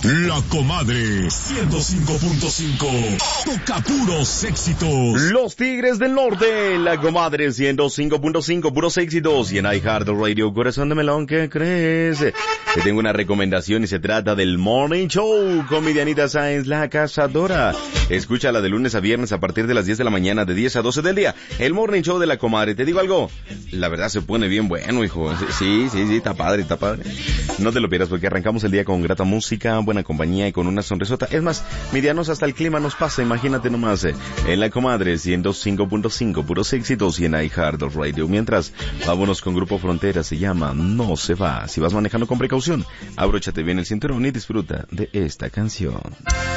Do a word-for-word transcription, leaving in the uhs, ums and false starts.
La Comadre ciento cinco punto cinco. Toca puros éxitos. Los Tigres del Norte, La Comadre ciento cinco punto cinco, puros éxitos. Y en iHeartRadio, Corazón de Melón, ¿qué crees? Te tengo una recomendación y se trata del Morning Show con mi Dianita Sáenz, la cazadora. Escúchala de lunes a viernes a partir de las diez de la mañana, de diez a doce del día. El Morning Show de La Comadre. Te digo algo, la verdad se pone bien bueno, hijo. Sí, sí, sí, está padre, está padre. No te lo pierdas porque arrancamos el día con grata música, buena compañía y con una sonrisota. Es más, Midianos, hasta el clima nos pasa, imagínate nomás. Eh, en La Comadre ciento cinco punto cinco, puros éxitos, y en iHeartRadio. Mientras, vámonos con Grupo Frontera, se llama No se va. Si vas manejando con precaución, abróchate bien el cinturón y disfruta de esta canción.